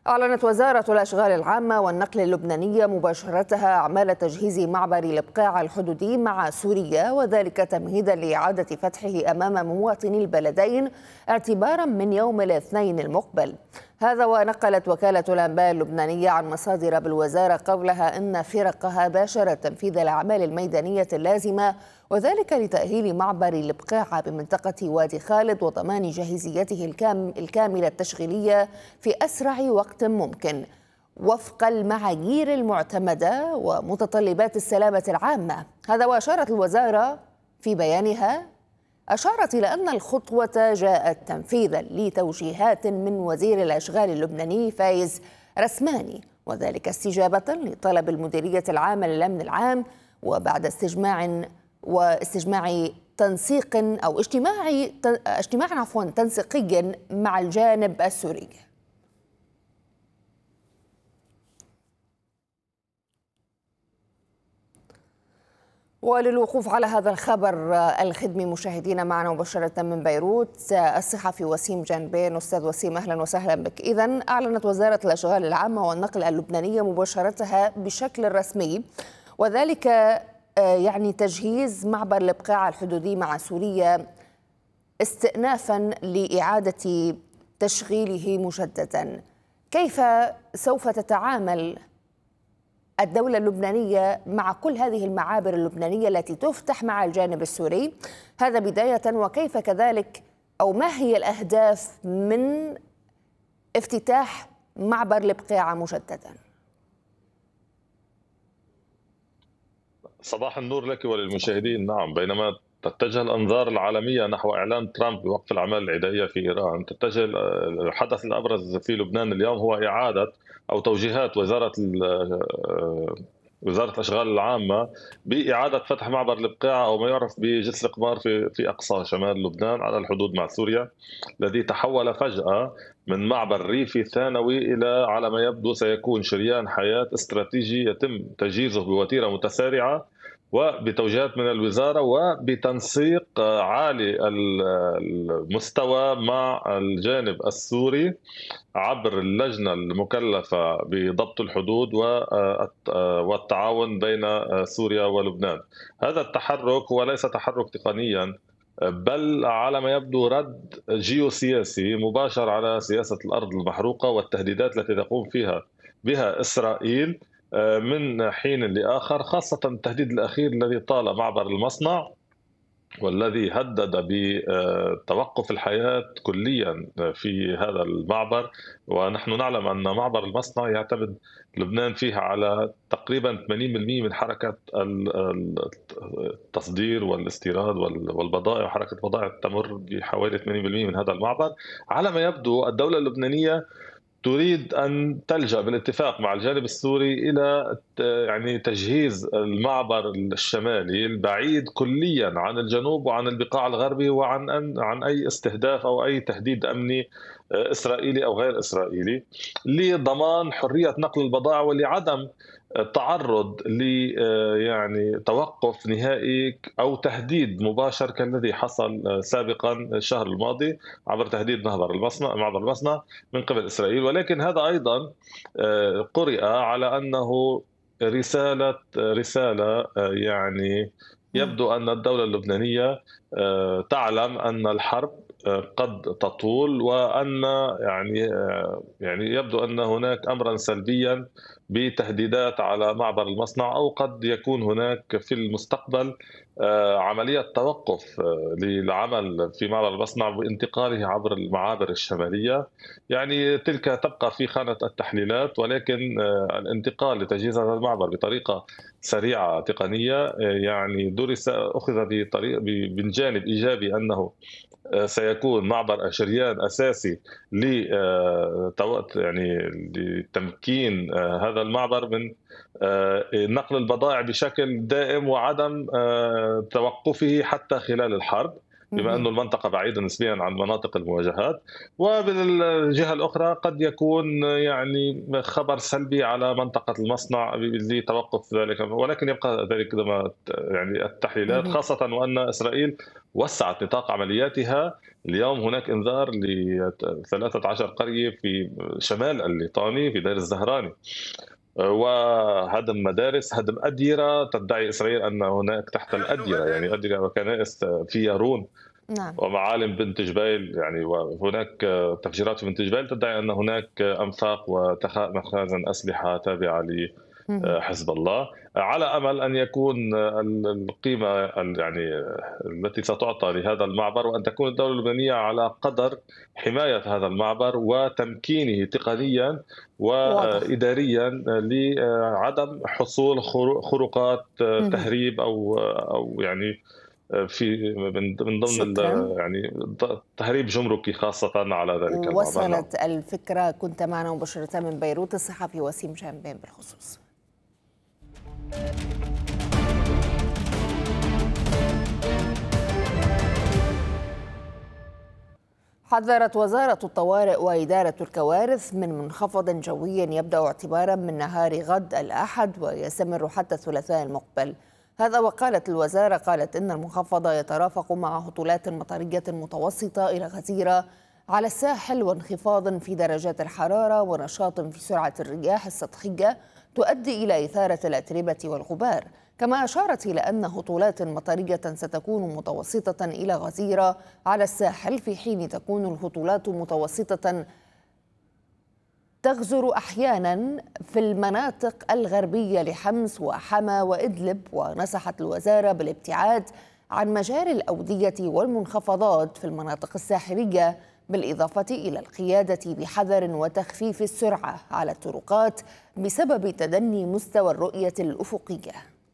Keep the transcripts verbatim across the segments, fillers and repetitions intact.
أعلنت وزارة الأشغال العامة والنقل اللبنانية مباشرتها أعمال تجهيز معبر الإبقاع الحدودي مع سوريا، وذلك تمهيدا لإعادة فتحه أمام مواطني البلدين اعتبارا من يوم الاثنين المقبل. هذا ونقلت وكالة الأنباء اللبنانية عن مصادر بالوزارة قولها إن فرقها باشرت تنفيذ الأعمال الميدانية اللازمة، وذلك لتأهيل معبر الإبقاع بمنطقة وادي خالد وضمان جاهزيته الكام الكاملة التشغيلية في أسرع وقت ممكن وفق المعايير المعتمدة ومتطلبات السلامة العامة. هذا وأشارت الوزارة في بيانها أشارت إلى أن الخطوة جاءت تنفيذا لتوجيهات من وزير الأشغال اللبناني فايز رسماني، وذلك استجابة لطلب المديرية العامة للأمن العام، وبعد استجماع واستجماع تنسيق أو اجتماع اجتماع عفوا تنسيقي مع الجانب السوري. وللوقوف على هذا الخبر الخدمي مشاهدينا معنا مباشرة من بيروت الصحفي وسيم جانبين. أستاذ وسيم أهلا وسهلا بك. إذن أعلنت وزارة الأشغال العامة والنقل اللبنانية مباشرتها بشكل رسمي، وذلك يعني تجهيز معبر الإبقاع الحدودي مع سوريا استئنافا لإعادة تشغيله مجددا. كيف سوف تتعامل الدولة اللبنانية مع كل هذه المعابر اللبنانية التي تفتح مع الجانب السوري؟ هذا بداية، وكيف كذلك أو ما هي الأهداف من افتتاح معبر الإبقاع مجددا؟ صباح النور لك وللمشاهدين. نعم، بينما تتجه الأنظار العالمية نحو إعلان ترامب بوقف الأعمال العدائية في إيران، تتجه الحدث الأبرز في لبنان اليوم هو إعادة أو توجيهات وزارة وزارة الأشغال العامة بإعادة فتح معبر الإبقاع أو ما يعرف بجسر القمار في في أقصى شمال لبنان على الحدود مع سوريا، الذي تحول فجأة من معبر ريفي ثانوي إلى على ما يبدو سيكون شريان حياة استراتيجي يتم تجهيزه بوتيرة متسارعة وبتوجيهات من الوزارة وبتنسيق عالي المستوى مع الجانب السوري عبر اللجنة المكلفة بضبط الحدود والتعاون بين سوريا ولبنان. هذا التحرك هو ليس تحرك تقنيا، بل على ما يبدو رد جيوسياسي مباشر على سياسة الأرض المحروقة والتهديدات التي تقوم فيها بها إسرائيل من حين لآخر، خاصة التهديد الأخير الذي طال معبر المصنع والذي هدد بتوقف الحياة كليا في هذا المعبر. ونحن نعلم أن معبر المصنع يعتمد لبنان فيها على تقريبا ثمانين بالمئة من حركة التصدير والاستيراد والبضائع، وحركة البضائع تمر بحوالي ثمانين بالمئة من هذا المعبر. على ما يبدو الدولة اللبنانية تريد أن تلجأ بالاتفاق مع الجانب السوري إلى يعني تجهيز المعبر الشمالي البعيد كليا عن الجنوب وعن البقاع الغربي وعن أن عن أي استهداف أو أي تهديد أمني إسرائيلي أو غير إسرائيلي، لضمان حرية نقل البضائع ولعدم تعرض ل يعني توقف نهائي أو تهديد مباشر كالذي حصل سابقا الشهر الماضي عبر تهديد معبر المصنع معبر المصنع من قبل إسرائيل. ولكن هذا أيضا قرئ على أنه رسالة رسالة يعني يبدو أن الدولة اللبنانية تعلم أن الحرب قد تطول، وأن يعني يعني يبدو أن هناك أمرا سلبيا بتهديدات على معبر المصنع، أو قد يكون هناك في المستقبل عملية توقف للعمل في معبر المصنع بانتقاله عبر المعابر الشمالية. يعني تلك تبقى في خانة التحليلات، ولكن الانتقال لتجهيز هذا المعبر بطريقة سريعة تقنية يعني درس أخذ بطريق من جانب إيجابي أنه سيكون معبر شريان أساسي ل يعني لتمكين هذا المعبر من نقل البضائع بشكل دائم وعدم توقفه حتى خلال الحرب. بما أن المنطقة بعيدة نسبيا عن مناطق المواجهات. وبالجهة الأخرى قد يكون يعني خبر سلبي على منطقة المصنع لتوقف ذلك، ولكن يبقى ذلك كما يعني التحليلات، خاصة وأن إسرائيل وسعت نطاق عملياتها. اليوم هناك إنذار ل ثلاثة عشر قرية في شمال الليطاني في دير الزهراني، وهدم مدارس، هدم أديرة. تدعي إسرائيل أن هناك تحت الأديرة يعني أديرة وكنائس في يارون نعم. ومعالم بنت جبيل، يعني وهناك تفجيرات في بنت جبيل. تدعي أن هناك أنفاق ومخازن أسلحة تابعة لحزب الله، على أمل أن يكون القيمة يعني التي ستعطى لهذا المعبر، وأن تكون الدولة اللبنانية على قدر حماية هذا المعبر وتمكينه تقنيا وإداريا لعدم حصول خروقات تهريب أو أو يعني في من ضمن يعني تهريب جمركي خاصة على ذلك المعبر. وصلت الفكرة. كنت معنا مباشرة من بيروت الصحفي وسيم جنبين بالخصوص. حذرت وزارة الطوارئ وإدارة الكوارث من منخفض جوي يبدأ اعتبارا من نهار غد الأحد ويستمر حتى الثلاثاء المقبل. هذا وقالت الوزارة قالت إن المنخفض يترافق مع هطولات مطرية متوسطة إلى غزيرة على الساحل وانخفاض في درجات الحرارة ونشاط في سرعة الرياح السطحية تؤدي إلى إثارة الأتربة والغبار. كما أشارت إلى أن هطولات مطرية ستكون متوسطة إلى غزيرة على الساحل، في حين تكون الهطولات متوسطة تغزر أحيانا في المناطق الغربية لحمص وحما وإدلب. ونصحت الوزارة بالابتعاد عن مجاري الأودية والمنخفضات في المناطق الساحلية، بالإضافة إلى القيادة بحذر وتخفيف السرعة على الطرقات بسبب تدني مستوى الرؤية الأفقية.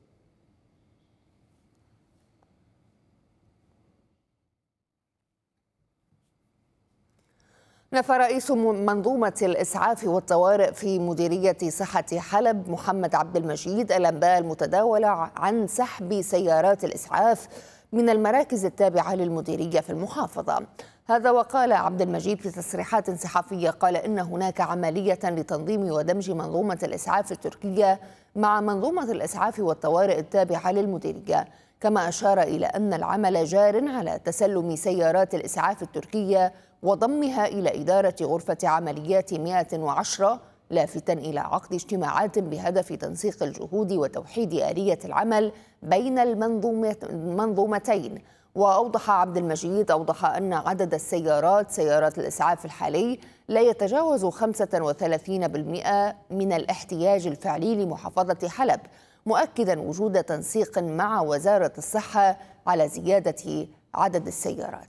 نفى رئيس منظومة الإسعاف والطوارئ في مديرية صحة حلب محمد عبد المجيد الأنباء المتداولة عن سحب سيارات الإسعاف من المراكز التابعة للمديرية في المحافظة. هذا وقال عبد المجيد في تصريحات صحفية قال إن هناك عملية لتنظيم ودمج منظومة الإسعاف التركية مع منظومة الإسعاف والطوارئ التابعة للمديرية. كما أشار إلى أن العمل جار على تسلم سيارات الإسعاف التركية وضمها إلى إدارة غرفة عمليات مئة وعشرة، لافتا إلى عقد اجتماعات بهدف تنسيق الجهود وتوحيد آلية العمل بين المنظومتين. وأوضح عبد المجيد أوضح أن عدد السيارات سيارات الإسعاف الحالي لا يتجاوز خمسة وثلاثين بالمئة من الاحتياج الفعلي لمحافظة حلب، مؤكدا وجود تنسيق مع وزارة الصحة على زيادة عدد السيارات.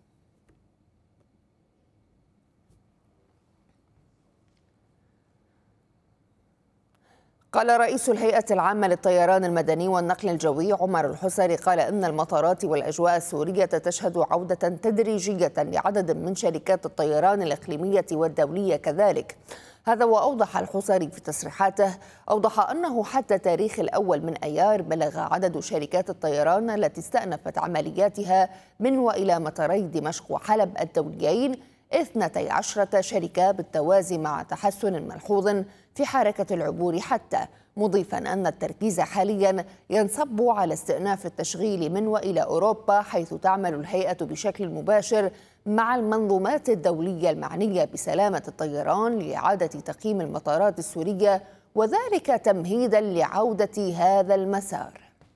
قال رئيس الهيئة العامة للطيران المدني والنقل الجوي عمر الحسري قال إن المطارات والأجواء السورية تشهد عودة تدريجية لعدد من شركات الطيران الإقليمية والدولية كذلك. هذا وأوضح الحسري في تصريحاته أوضح أنه حتى تاريخ الأول من أيار بلغ عدد شركات الطيران التي استأنفت عملياتها من وإلى مطاري دمشق وحلب الدوليين اثنتي عشرة شركة بالتوازي مع تحسن ملحوظ في حركة العبور، حتى مضيفا أن التركيز حاليا ينصب على استئناف التشغيل من وإلى أوروبا، حيث تعمل الهيئة بشكل مباشر مع المنظومات الدولية المعنية بسلامة الطيران لإعادة تقييم المطارات السورية، وذلك تمهيدا لعودة هذا المسار.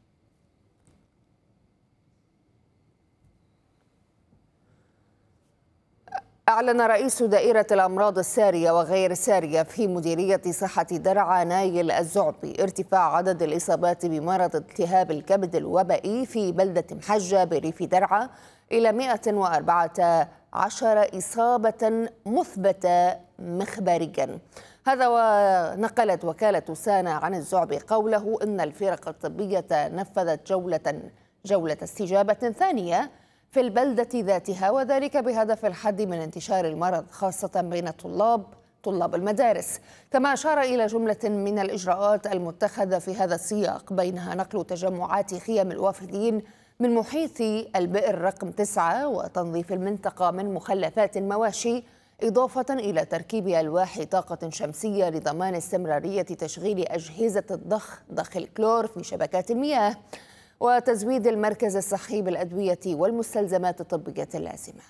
أعلن رئيس دائرة الأمراض السارية وغير السارية في مديرية صحة درعا نايل الزعبي ارتفاع عدد الإصابات بمرض التهاب الكبد الوبائي في بلدة محجة بريف درعا إلى مئة وأربعة عشر إصابة مثبتة مخبريا. هذا ونقلت وكالة سانا عن الزعبي قوله إن الفرق الطبية نفذت جولة جولة استجابة ثانية في البلدة ذاتها، وذلك بهدف الحد من انتشار المرض خاصة بين الطلاب طلاب المدارس. كما أشار إلى جملة من الإجراءات المتخذة في هذا السياق، بينها نقل تجمعات خيم الوافدين من محيط البئر رقم تسعة وتنظيف المنطقة من مخلفات المواشي، إضافة إلى تركيب ألواح طاقة شمسية لضمان استمرارية تشغيل أجهزة الضخ ضخ الكلور في شبكات المياه، وتزويد المركز الصحي بالأدوية والمستلزمات الطبية اللازمة.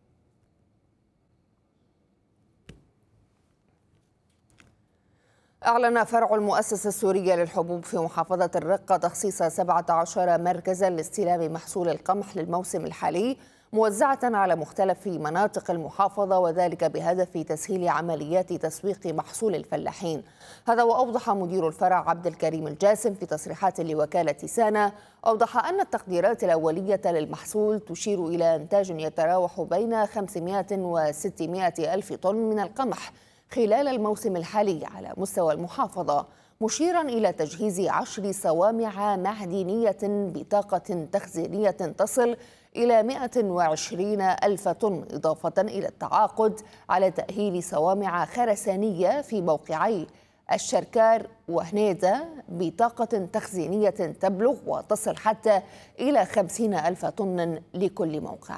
أعلن فرع المؤسسة السورية للحبوب في محافظة الرقة تخصيص سبعة عشر مركزا لاستلام محصول القمح للموسم الحالي، موزعة على مختلف مناطق المحافظة، وذلك بهدف تسهيل عمليات تسويق محصول الفلاحين. هذا وأوضح مدير الفرع عبد الكريم الجاسم في تصريحات لوكالة سانا، أوضح أن التقديرات الأولية للمحصول تشير إلى إنتاج يتراوح بين خمسمائة وستمائة ألف طن من القمح خلال الموسم الحالي على مستوى المحافظة، مشيرا إلى تجهيز عشر صوامع معدنية بطاقة تخزينية تصل إلى مائة وعشرين ألف طن، إضافة إلى التعاقد على تأهيل صوامع خرسانية في موقعي الشركار وهنيدا بطاقة تخزينية تبلغ وتصل حتى إلى خمسين ألف طن لكل موقع.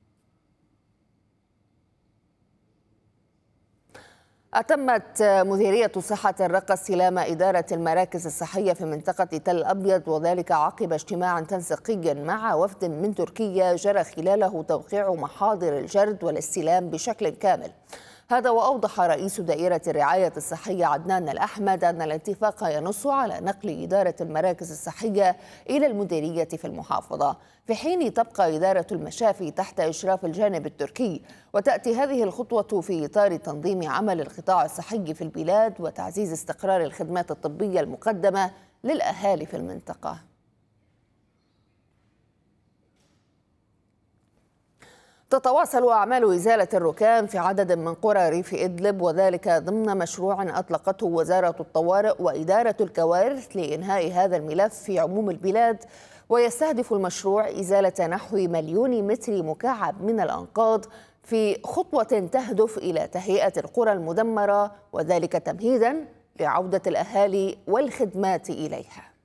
أتمت مديرية صحة الرقة استلام إدارة المراكز الصحية في منطقة تل أبيض، وذلك عقب اجتماع تنسيقي مع وفد من تركيا جرى خلاله توقيع محاضر الجرد والاستلام بشكل كامل. هذا وأوضح رئيس دائرة الرعاية الصحية عدنان الأحمد أن الاتفاق ينص على نقل إدارة المراكز الصحية إلى المديرية في المحافظة، في حين تبقى إدارة المشافي تحت إشراف الجانب التركي. وتأتي هذه الخطوة في إطار تنظيم عمل القطاع الصحي في البلاد وتعزيز استقرار الخدمات الطبية المقدمة للأهالي في المنطقة. تتواصل أعمال إزالة الركام في عدد من قرى ريف إدلب، وذلك ضمن مشروع أطلقته وزارة الطوارئ وإدارة الكوارث لإنهاء هذا الملف في عموم البلاد. ويستهدف المشروع إزالة نحو مليون متر مكعب من الأنقاض في خطوة تهدف إلى تهيئة القرى المدمرة، وذلك تمهيدا لعودة الأهالي والخدمات إليها.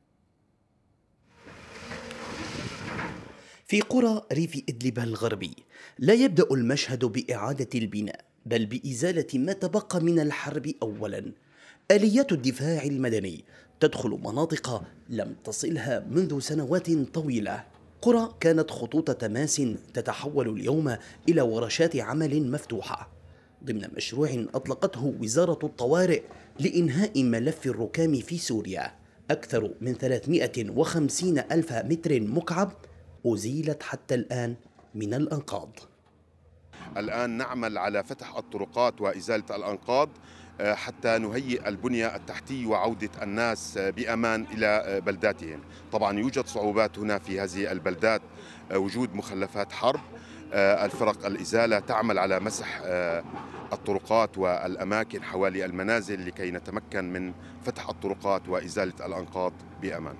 في قرى ريف إدلب الغربي لا يبدأ المشهد بإعادة البناء، بل بإزالة ما تبقى من الحرب أولا. آليات الدفاع المدني تدخل مناطق لم تصلها منذ سنوات طويلة. قرى كانت خطوط تماس تتحول اليوم إلى ورشات عمل مفتوحة ضمن مشروع أطلقته وزارة الطوارئ لإنهاء ملف الركام في سوريا. أكثر من ثلاثمائة وخمسين ألف متر مكعب أزيلت حتى الآن من الأنقاض. الآن نعمل على فتح الطرقات وإزالة الأنقاض حتى نهيئ البنية التحتية وعودة الناس بأمان إلى بلداتهم. طبعا يوجد صعوبات هنا في هذه البلدات، وجود مخلفات حرب. الفرق الإزالة تعمل على مسح الطرقات والأماكن حوالي المنازل لكي نتمكن من فتح الطرقات وإزالة الأنقاض بأمان.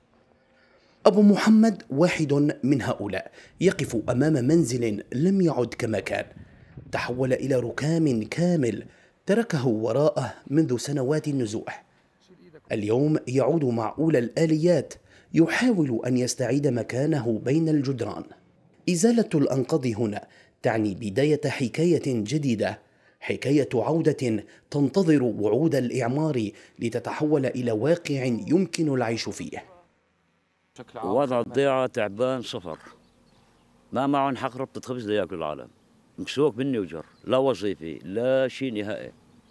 أبو محمد واحد من هؤلاء، يقف أمام منزل لم يعد كما كان، تحول إلى ركام كامل تركه وراءه منذ سنوات النزوح. اليوم يعود مع أولى الآليات، يحاول أن يستعيد مكانه بين الجدران. إزالة الأنقاض هنا تعني بداية حكاية جديدة، حكاية عودة تنتظر وعود الإعمار لتتحول إلى واقع يمكن العيش فيه. وضع الضيعة تعبان صفر، ما معهم حق ربطة خبز لياكل العالم، مكسوك مني وجر، لا وظيفي لا شيء نهائي.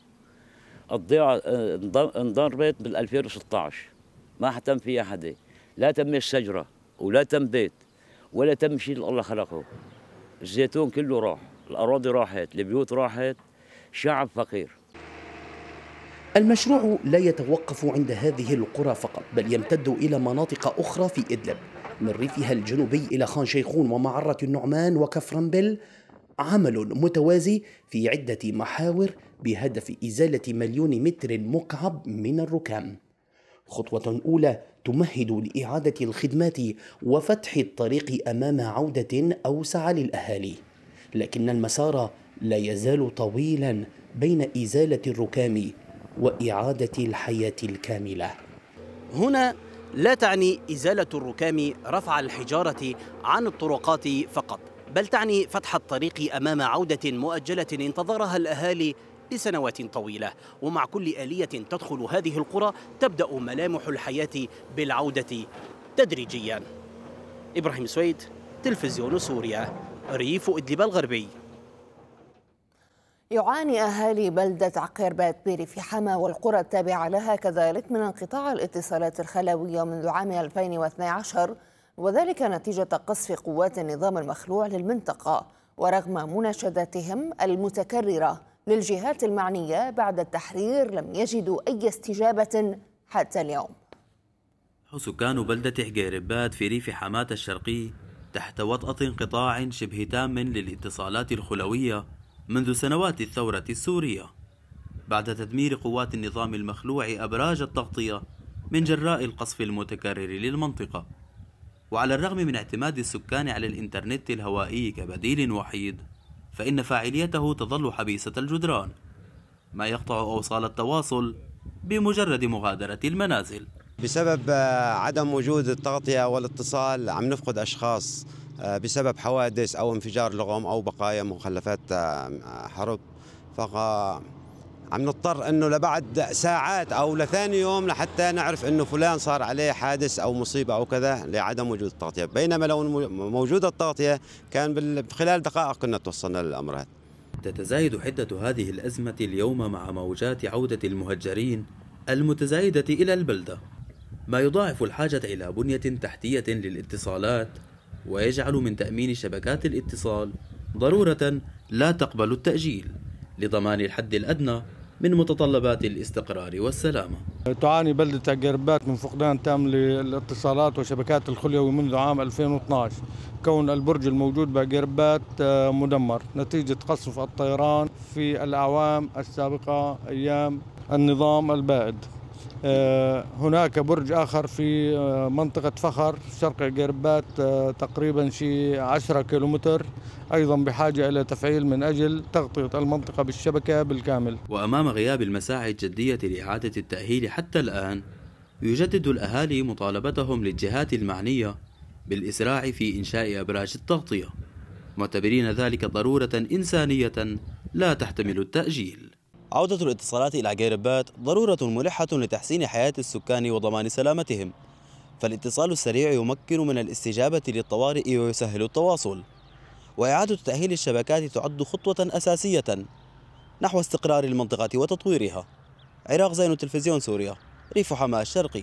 الضيعة انضربت بال ألفين وستة عشر، ما حتم فيها حدا، لا تم الشجرة ولا تم بيت ولا تم شيء اللي الله خلقه. الزيتون كله راح، الأراضي راحت، البيوت راحت، شعب فقير. المشروع لا يتوقف عند هذه القرى فقط، بل يمتد إلى مناطق أخرى في إدلب، من ريفها الجنوبي إلى خان شيخون ومعرة النعمان وكفرنبل. عمل متوازي في عدة محاور بهدف إزالة مليون متر مكعب من الركام. خطوة أولى تمهد لإعادة الخدمات وفتح الطريق أمام عودة أوسع للأهالي، لكن المسار لا يزال طويلا بين إزالة الركام وإعادة الحياة الكاملة. هنا لا تعني إزالة الركام رفع الحجارة عن الطرقات فقط، بل تعني فتح الطريق أمام عودة مؤجلة انتظرها الأهالي لسنوات طويلة. ومع كل آلية تدخل هذه القرى تبدأ ملامح الحياة بالعودة تدريجيا. إبراهيم سويد، تلفزيون سوريا، ريف إدلب الغربي. يعاني أهالي بلدة عقيربات بريف حما والقرى التابعة لها كذلك من انقطاع الاتصالات الخلوية منذ عام ألفين واثني عشر، وذلك نتيجة قصف قوات النظام المخلوع للمنطقة، ورغم مناشداتهم المتكررة للجهات المعنية بعد التحرير لم يجدوا أي استجابة حتى اليوم. سكان بلدة عقيربات في ريف حماة الشرقي تحت وطأة انقطاع شبه تام للاتصالات الخلوية منذ سنوات الثورة السورية، بعد تدمير قوات النظام المخلوع أبراج التغطية من جراء القصف المتكرر للمنطقة. وعلى الرغم من اعتماد السكان على الإنترنت الهوائي كبديل وحيد، فإن فاعليته تظل حبيسة الجدران، ما يقطع أوصال التواصل بمجرد مغادرة المنازل. بسبب عدم وجود التغطية والاتصال عم نفقد أشخاص بسبب حوادث أو انفجار لغم أو بقايا مخلفات حرب، فعم نضطر أنه لبعد ساعات أو لثاني يوم لحتى نعرف أنه فلان صار عليه حادث أو مصيبة أو كذا لعدم وجود التغطية، بينما لو موجودة التغطية كان خلال دقائق كنا توصلنا للأمر هذا. تتزايد حدة هذه الأزمة اليوم مع موجات عودة المهجرين المتزايدة إلى البلدة، ما يضاعف الحاجة إلى بنية تحتية للاتصالات، ويجعل من تأمين شبكات الاتصال ضرورة لا تقبل التأجيل لضمان الحد الأدنى من متطلبات الاستقرار والسلامة. تعاني بلدة عقيربات من فقدان تام للاتصالات وشبكات الخلوي منذ عام ألفين واثني عشر، كون البرج الموجود بعقيربات مدمر نتيجة قصف الطيران في الأعوام السابقة أيام النظام البائد. هناك برج آخر في منطقة فخر شرق عقيربات تقريبا شي عشرة كيلومتر، أيضا بحاجة إلى تفعيل من أجل تغطية المنطقة بالشبكة بالكامل. وأمام غياب المساعي الجدية لإعادة التأهيل حتى الآن، يجدد الأهالي مطالبتهم للجهات المعنية بالإسراع في إنشاء أبراج التغطية، معتبرين ذلك ضرورة إنسانية لا تحتمل التأجيل. عودة الاتصالات إلى عقيربات ضرورة ملحة لتحسين حياة السكان وضمان سلامتهم، فالاتصال السريع يمكن من الاستجابة للطوارئ ويسهل التواصل، وإعادة تأهيل الشبكات تعد خطوة أساسية نحو استقرار المنطقة وتطويرها. عراق زين، تلفزيون سوريا، ريف حماة الشرقي.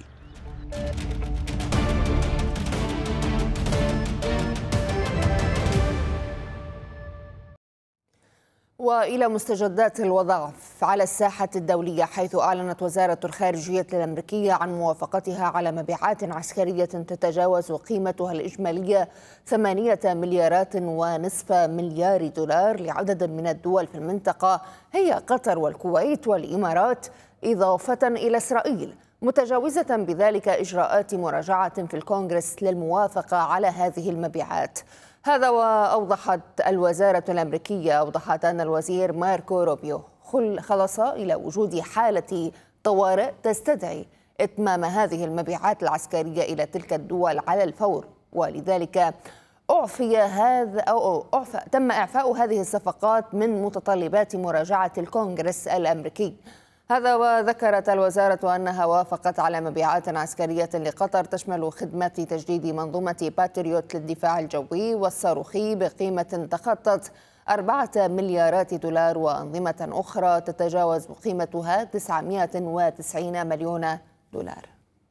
وإلى مستجدات الوضع على الساحة الدولية، حيث أعلنت وزارة الخارجية الأمريكية عن موافقتها على مبيعات عسكرية تتجاوز قيمتها الإجمالية ثمانية مليارات ونصف مليار دولار لعدد من الدول في المنطقة، هي قطر والكويت والإمارات، إضافة إلى إسرائيل، متجاوزة بذلك إجراءات مراجعة في الكونغرس للموافقة على هذه المبيعات. هذا وأوضحت الوزارة الأمريكية أوضحت أن الوزير ماركو روبيو خلص إلى وجود حالة طوارئ تستدعي إتمام هذه المبيعات العسكرية إلى تلك الدول على الفور، ولذلك أعفي هذا أو أعفى تم إعفاء هذه الصفقات من متطلبات مراجعة الكونغرس الأمريكي. هذا وذكرت الوزارة أنها وافقت على مبيعات عسكرية لقطر تشمل خدمات تجديد منظومة باتريوت للدفاع الجوي والصاروخي بقيمة تخطت أربعة مليارات دولار، وأنظمة أخرى تتجاوز قيمتها تسعمائة وتسعين مليون دولار.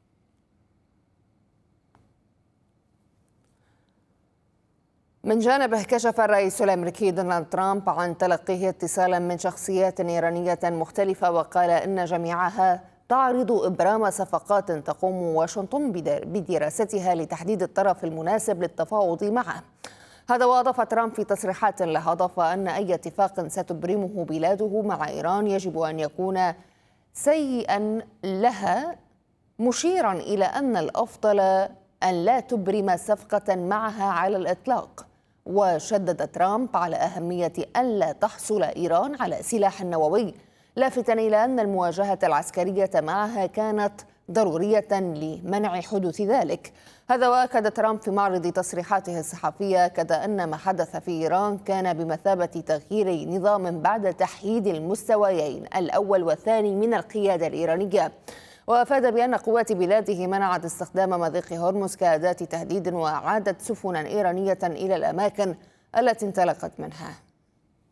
من جانبه كشف الرئيس الأمريكي دونالد ترامب عن تلقيه اتصالا من شخصيات إيرانية مختلفة، وقال إن جميعها تعرض إبرام صفقات تقوم واشنطن بدراستها لتحديد الطرف المناسب للتفاوض معه. هذا وأضاف ترامب في تصريحات له أضاف أن أي اتفاق ستبرمه بلاده مع إيران يجب أن يكون سيئا لها، مشيرا إلى أن الأفضل أن لا تبرم صفقة معها على الإطلاق. وشدد ترامب على أهمية ألا تحصل إيران على سلاح نووي، لافتا إلى أن المواجهة العسكرية معها كانت ضرورية لمنع حدوث ذلك. هذا وأكد ترامب في معرض تصريحاته الصحفية كذا أن ما حدث في إيران كان بمثابة تغيير نظام بعد تحييد المستويين الأول والثاني من القيادة الإيرانية. وأفاد بأن قوات بلاده منعت استخدام مضيق هرمز كأداة تهديد وأعادت سفنا إيرانية إلى الأماكن التي انطلقت منها.